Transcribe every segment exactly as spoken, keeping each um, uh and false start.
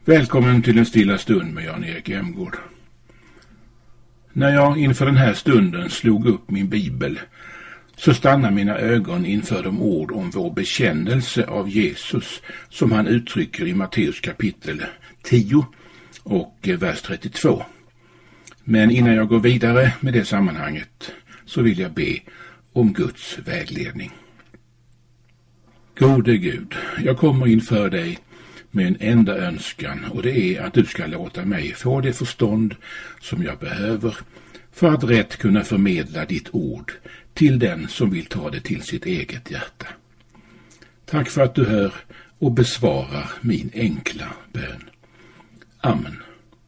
Välkommen till en stilla stund med Jan-Erik Emgård. När jag inför den här stunden slog upp min bibel så stannade mina ögon inför de ord om vår bekännelse av Jesus som han uttrycker i Matteus kapitel tio och vers trettiotvå. Men innan jag går vidare med det sammanhanget så vill jag be om Guds vägledning. Gode Gud, jag kommer inför dig med en enda önskan, och det är att du ska låta mig få det förstånd som jag behöver för att rätt kunna förmedla ditt ord till den som vill ta det till sitt eget hjärta. Tack för att du hör och besvarar min enkla bön. Amen.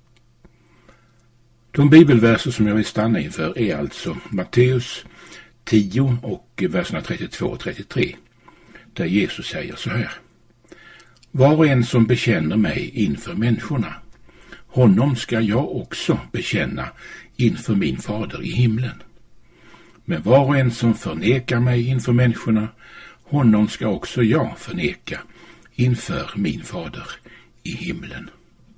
De bibelverser som jag vill stanna inför är alltså Matteus tio och verserna trettiotvå och trettiotre, där Jesus säger så här: var och en som bekänner mig inför människorna, honom ska jag också bekänna inför min fader i himlen. Men var och en som förnekar mig inför människorna, honom ska också jag förneka inför min fader i himlen.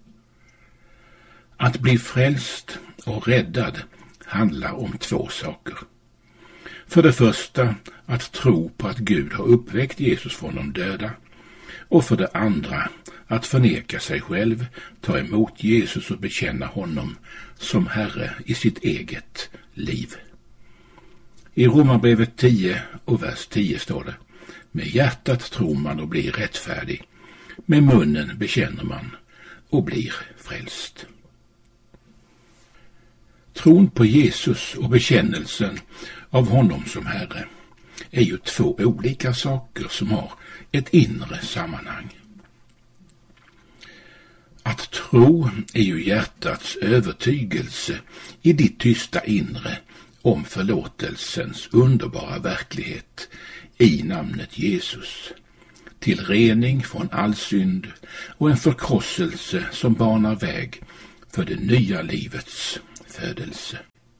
Att bli frälst och räddad handlar om två saker. För det första att tro på att Gud har uppväckt Jesus från de döda, och för det andra att förneka sig själv, ta emot Jesus och bekänna honom som Herre i sitt eget liv. I Romarbrevet tio och vers tio står det: med hjärtat tror man och blir rättfärdig, med munnen bekänner man och blir frälst. Tron på Jesus och bekännelsen av honom som Herre är ju två olika saker som har ett inre sammanhang. Att tro är ju hjärtats övertygelse i ditt tysta inre om förlåtelsens underbara verklighet i namnet Jesus, till rening från all synd och en förkrosselse som banar väg för det nya livets födelse.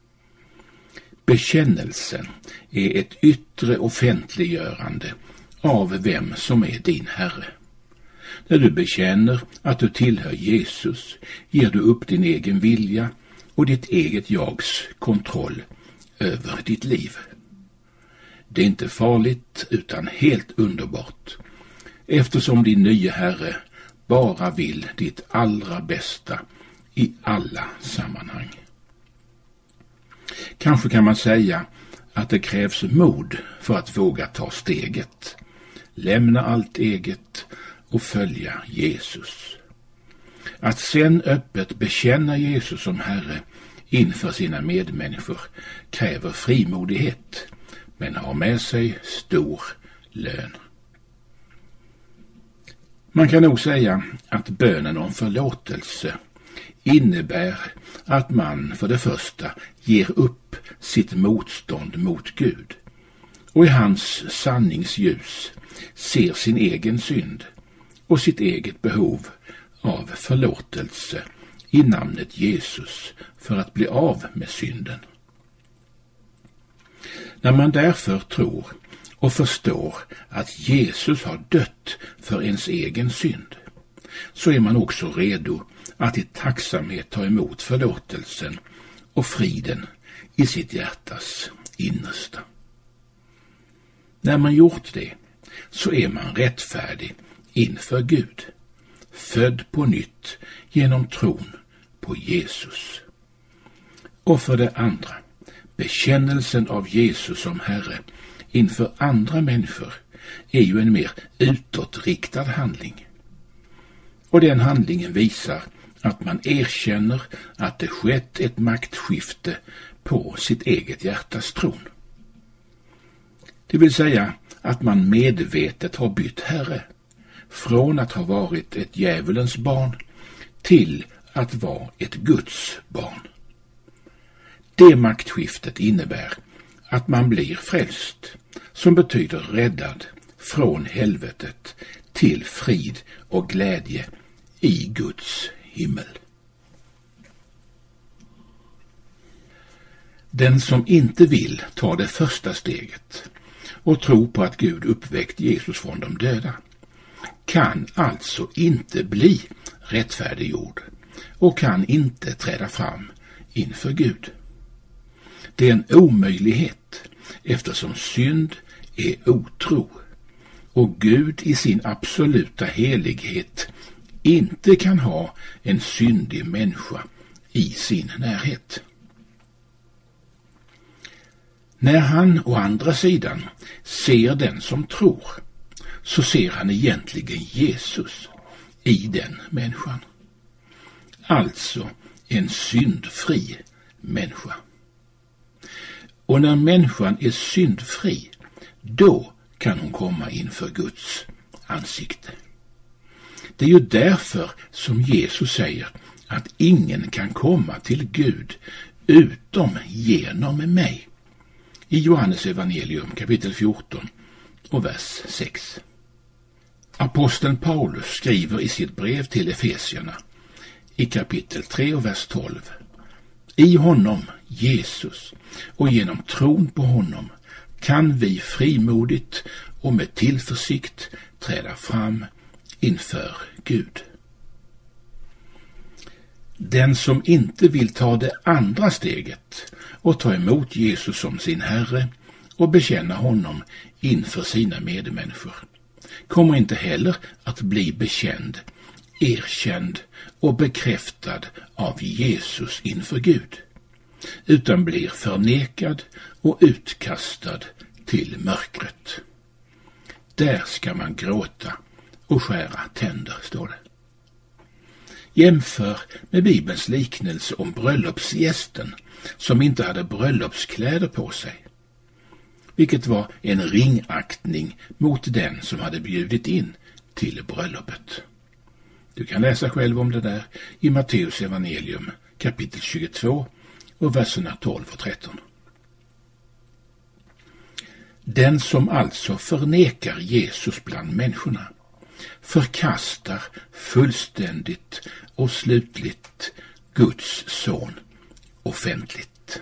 Bekännelsen är ett yttre offentliggörande av vem som är din Herre. När du bekänner att du tillhör Jesus ger du upp din egen vilja och ditt eget jags kontroll över ditt liv. Det är inte farligt utan helt underbart, eftersom din nya Herre bara vill ditt allra bästa i alla sammanhang. Kanske kan man säga att det krävs mod för att våga ta steget, lämna allt eget och följa Jesus. Att sen öppet bekänna Jesus som Herre inför sina medmänniskor kräver frimodighet, men har med sig stor lön. Man kan nog säga att bönen om förlåtelse innebär att man för det första ger upp sitt motstånd mot Gud och i hans sanningsljus ser sin egen synd och sitt eget behov av förlåtelse i namnet Jesus för att bli av med synden. När man därför tror och förstår att Jesus har dött för ens egen synd, så är man också redo att i tacksamhet ta emot förlåtelsen och friden i sitt hjärtas innersta. När man gjort det så är man rättfärdig inför Gud, född på nytt genom tron på Jesus. Och för det andra, bekännelsen av Jesus som Herre inför andra människor är ju en mer utåtriktad handling. Och den handlingen visar att man erkänner att det skett ett maktskifte på sitt eget hjärtas tron. Det vill säga att man medvetet har bytt Herre, från att ha varit ett djävulens barn till att vara ett Guds barn. Det maktskiftet innebär att man blir frälst, som betyder räddad från helvetet till frid och glädje i Guds himmel. Den som inte vill ta det första steget och tro på att Gud uppväckt Jesus från de döda kan alltså inte bli rättfärdiggjord och kan inte träda fram inför Gud. Det är en omöjlighet eftersom synd är otro och Gud i sin absoluta helighet inte kan ha en syndig människa i sin närhet. När han å andra sidan ser den som tror, så ser han egentligen Jesus i den människan. Alltså en syndfri människa. Och när människan är syndfri, då kan hon komma inför Guds ansikte. Det är ju därför som Jesus säger att ingen kan komma till Gud utom genom mig. I Johannes evangelium kapitel fjorton och vers sex. Aposteln Paulus skriver i sitt brev till Efesierna i kapitel tre och vers tolv. I honom, Jesus, och genom tron på honom kan vi frimodigt och med tillförsikt träda fram inför Gud. Den som inte vill ta det andra steget och ta emot Jesus som sin Herre och bekänna honom inför sina medmänniskor kommer inte heller att bli bekänd, erkänd och bekräftad av Jesus inför Gud, utan blir förnekad och utkastad till mörkret. Där ska man gråta och skära tänder, står det. Jämför med Bibelns liknelse om bröllopsgästen som inte hade bröllopskläder på sig, vilket var en ringaktning mot den som hade bjudit in till bröllopet. Du kan läsa själv om det där i Matteus evangelium kapitel tjugotvå och verserna tolv och tretton. Den som alltså förnekar Jesus bland människorna förkastar fullständigt och slutligt Guds son offentligt.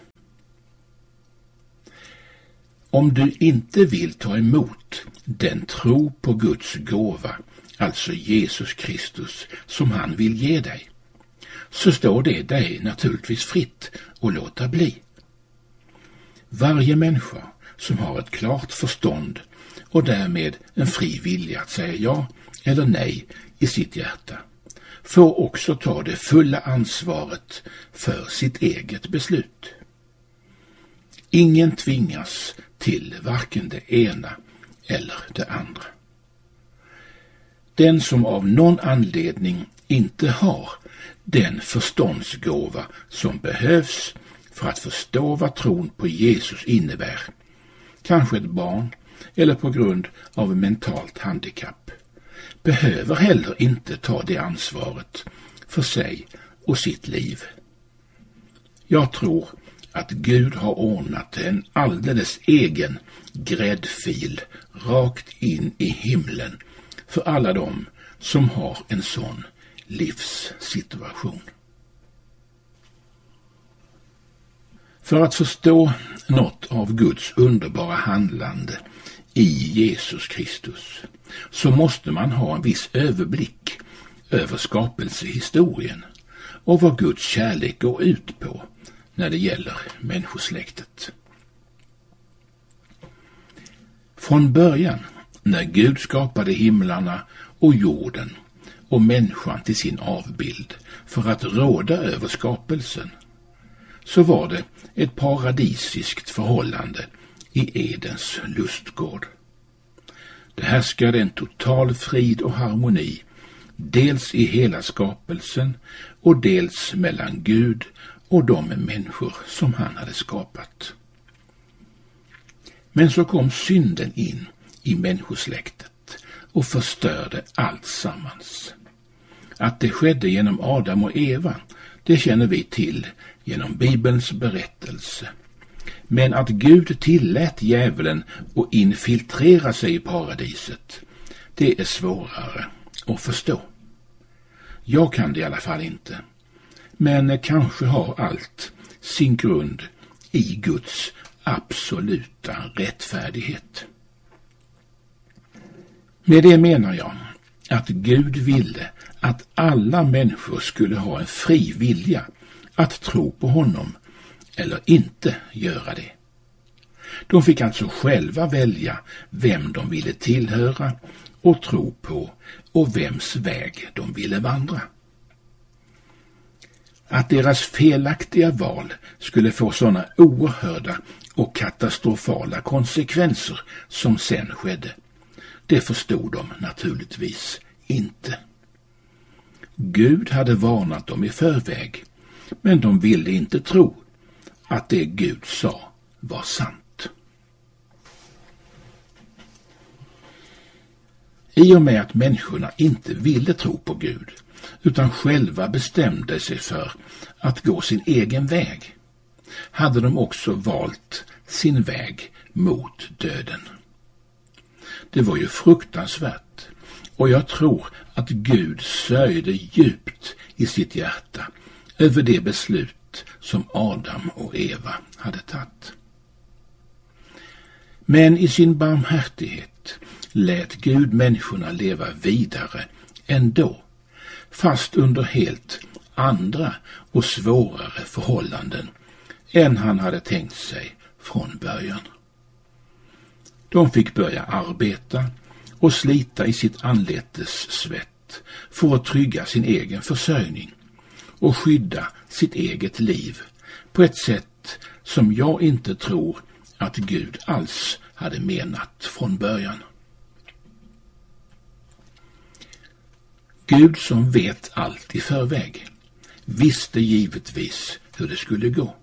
Om du inte vill ta emot den tro på Guds gåva, alltså Jesus Kristus, som han vill ge dig, så står det dig naturligtvis fritt att låta bli. Varje människa som har ett klart förstånd och därmed en fri vilja att säga ja eller nej i sitt hjärta får också ta det fulla ansvaret för sitt eget beslut. Ingen tvingas till varken det ena eller det andra. Den som av någon anledning inte har den förståndsgåva som behövs för att förstå vad tron på Jesus innebär, kanske ett barn eller på grund av mentalt handikapp, behöver heller inte ta det ansvaret för sig och sitt liv. Jag tror att Gud har ordnat en alldeles egen gräddfil rakt in i himlen för alla dem som har en sån livssituation. För att förstå något av Guds underbara handlande i Jesus Kristus så måste man ha en viss överblick över skapelsehistorien och vad Guds kärlek går ut på när det gäller människosläktet. Från början, när Gud skapade himlarna och jorden och människan till sin avbild för att råda över skapelsen, så var det ett paradisiskt förhållande i Edens lustgård. Det härskade en total frid och harmoni, dels i hela skapelsen och dels mellan Gud och de människor som han hade skapat. Men så kom synden in i människosläktet och förstörde allt sammans. Att det skedde genom Adam och Eva, det känner vi till genom Bibelns berättelse. Men att Gud tillät djävulen att infiltrera sig i paradiset, det är svårare att förstå. Jag kan det i alla fall inte. Men kanske har allt sin grund i Guds absoluta rättfärdighet. Med det menar jag att Gud ville att alla människor skulle ha en fri vilja att tro på honom eller inte göra det. De fick alltså själva välja vem de ville tillhöra och tro på och vems väg de ville vandra. Att deras felaktiga val skulle få sådana oerhörda och katastrofala konsekvenser som sen skedde, det förstod de naturligtvis inte. Gud hade varnat dem i förväg, men de ville inte tro att det Gud sa var sant. I och med att människorna inte ville tro på Gud, utan själva bestämde sig för att gå sin egen väg, hade de också valt sin väg mot döden. Det var ju fruktansvärt, och jag tror att Gud sörjde djupt i sitt hjärta över det beslut som Adam och Eva hade tagit. Men i sin barmhärtighet lät Gud människorna leva vidare ändå, fast under helt andra och svårare förhållanden än han hade tänkt sig från början. De fick börja arbeta och slita i sitt anletes svett för att trygga sin egen försörjning och skydda sitt eget liv på ett sätt som jag inte tror att Gud alls hade menat från början. Gud som vet allt i förväg visste givetvis hur det skulle gå.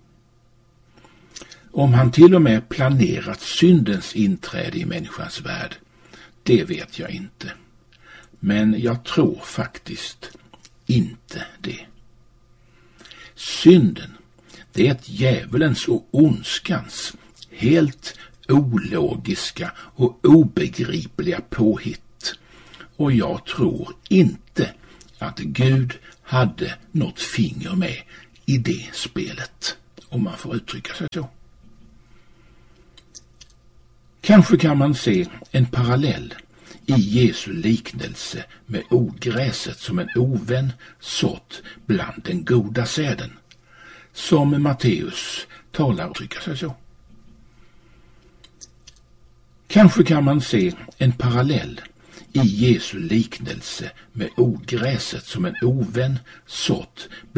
Om han till och med planerat syndens inträde i människans värld, det vet jag inte. Men jag tror faktiskt inte det. Synden, det är ett djävulens och ondskans helt ologiska och obegripliga påhitt. Och jag tror inte att Gud hade något finger med i det spelet, om man får uttrycka sig så. Kanske kan man se en parallell i Jesu liknelse med ogräset som en ovän sått bland den goda säden, som Matteus talar och uttrycker sig så. Kanske kan man se en parallell i Jesu liknelse med ogräset som en ovän sått